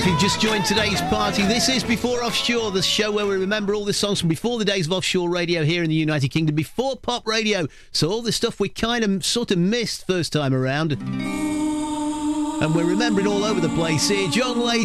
If you've just joined today's party, this is Before Offshore, the show where we remember all the songs from before the days of offshore radio here in the United Kingdom, before pop radio. So all the stuff we sort of missed first time around. And we're remembering all over the place here. John Layton.